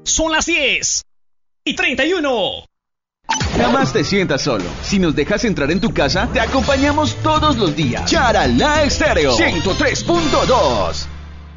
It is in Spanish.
Son las 10:31. Jamás te sientas solo. Si nos dejas entrar en tu casa, te acompañamos todos los días. Charalá Estéreo 103.2.